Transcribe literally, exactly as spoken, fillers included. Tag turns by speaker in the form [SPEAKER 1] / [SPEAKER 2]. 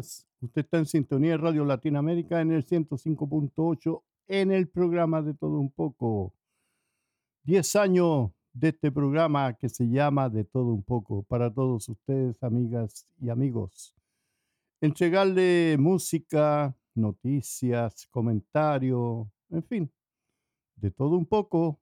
[SPEAKER 1] días. Usted está en sintonía de Radio Latinoamérica en el ciento cinco punto ocho en el programa De Todo Un Poco. Diez años de este programa que se llama De Todo Un Poco para todos ustedes, amigas y amigos. Entregarle música, noticias, comentarios, en fin, de todo un poco